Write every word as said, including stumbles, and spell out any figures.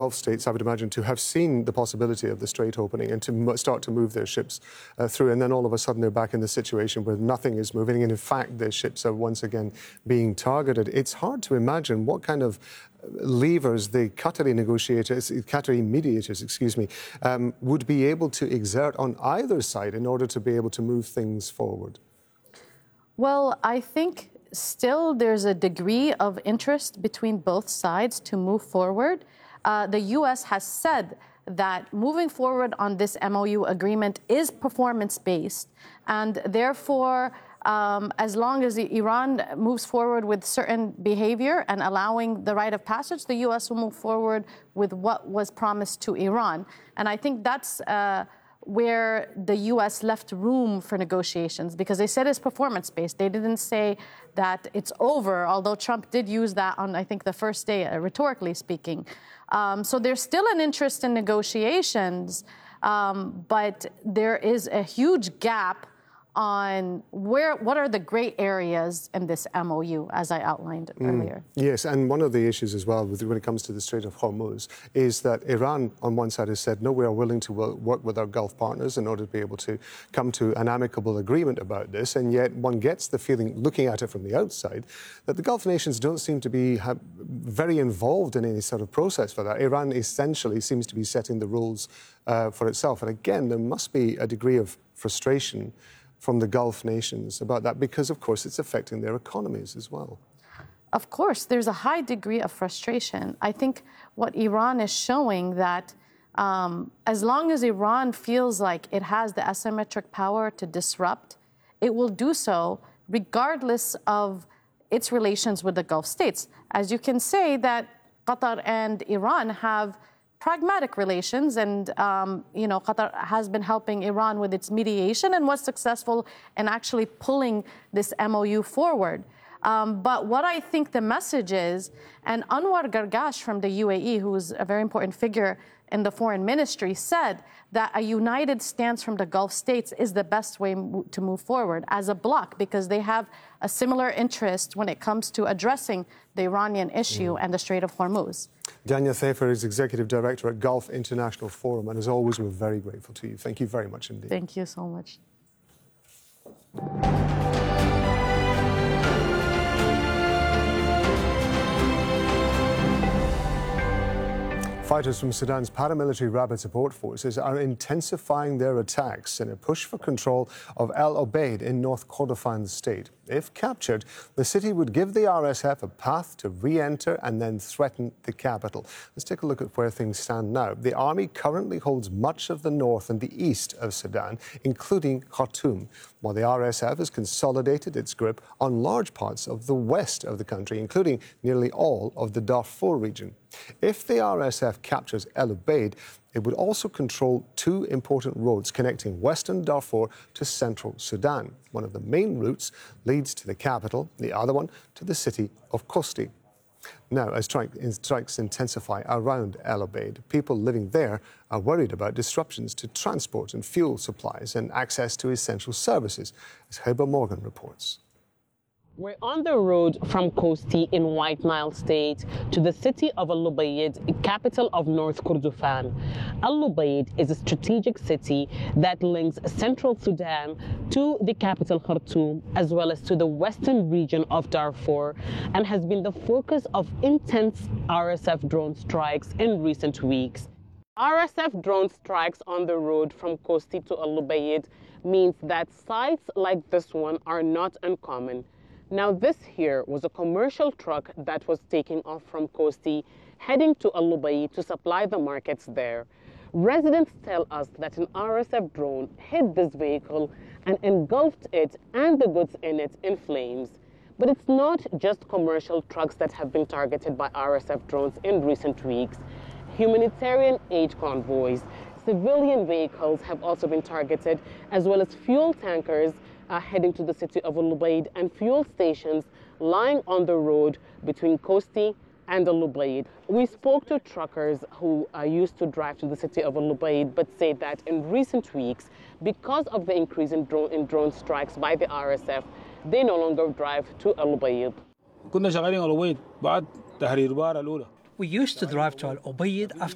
Gulf states, I would imagine, to have seen the possibility of the strait opening and to start to move their ships uh, through. And then all of a sudden they're back in the situation where nothing is moving. And in fact, their ships are once again being targeted. It's hard to imagine what kind of levers the Qatari negotiators, Qatari mediators, excuse me, um, would be able to exert on either side in order to be able to move things forward. Well, I think still there's a degree of interest between both sides to move forward. Uh, the U S has said that moving forward on this M O U agreement is performance-based, and therefore, um, as long as Iran moves forward with certain behavior and allowing the right of passage, the U S will move forward with what was promised to Iran. And I think that's uh, where the U S left room for negotiations, because they said it's performance-based. They didn't say that it's over, although Trump did use that on, I think, the first day, uh, rhetorically speaking. Um, so there's still an interest in negotiations, um, but there is a huge gap on where, what are the gray areas in this M O U, as I outlined mm. earlier. Yes, and one of the issues as well with, when it comes to the Strait of Hormuz is that Iran, on one side, has said, no, we are willing to work with our Gulf partners in order to be able to come to an amicable agreement about this, and yet one gets the feeling, looking at it from the outside, that the Gulf nations don't seem to be have, very involved in any sort of process for that. Iran essentially seems to be setting the rules uh, for itself, and again, there must be a degree of frustration from the Gulf nations about that, because, of course, it's affecting their economies as well. Of course, there's a high degree of frustration. I think what Iran is showing that um, as long as Iran feels like it has the asymmetric power to disrupt, it will do so regardless of its relations with the Gulf states. As you can say that Qatar and Iran have pragmatic relations, and um, you know, Qatar has been helping Iran with its mediation and was successful in actually pulling this M O U forward. Um, but what I think the message is, and Anwar Gargash from the U A E, who's a very important figure in the foreign ministry, said that a united stance from the Gulf states is the best way to move forward as a bloc, because they have a similar interest when it comes to addressing the Iranian issue mm. and the Strait of Hormuz. Dania Thafer is Executive Director at Gulf International Forum, and as always, we're very grateful to you. Thank you very much indeed. Thank you so much. Fighters from Sudan's paramilitary Rapid Support Forces are intensifying their attacks in a push for control of El Obeid in North Kordofan state. If captured, the city would give the R S F a path to re-enter and then threaten the capital. Let's take a look at where things stand now. The army currently holds much of the north and the east of Sudan, including Khartoum, while the R S F has consolidated its grip on large parts of the west of the country, including nearly all of the Darfur region. If the R S F captures El Obeid, it would also control two important roads connecting western Darfur to central Sudan. One of the main routes leads to the capital, the other one to the city of Kosti. Now, as strikes intensify around El Obeid, people living there are worried about disruptions to transport and fuel supplies and access to essential services, as Heber Morgan reports. We're on the road from Kosti in White Nile State to the city of El Obeid, capital of North Kordofan. El Obeid is a strategic city that links central Sudan to the capital Khartoum, as well as to the western region of Darfur, and has been the focus of intense R S F drone strikes in recent weeks. R S F drone strikes on the road from Kosti to El Obeid means that sites like this one are not uncommon. Now, this here was a commercial truck that was taking off from Kosti, heading to El Obeid to supply the markets there. Residents tell us that an R S F drone hit this vehicle and engulfed it and the goods in it in flames. But it's not just commercial trucks that have been targeted by R S F drones in recent weeks. Humanitarian aid convoys, civilian vehicles have also been targeted, as well as fuel tankers Uh, heading to the city of El Obeid, and fuel stations lying on the road between Kosti and El Obeid. We spoke to truckers who uh, used to drive to the city of El Obeid, but say that in recent weeks, because of the increase in drone, in drone strikes by the R S F, they no longer drive to El Obeid. We used to drive to Al Obeid after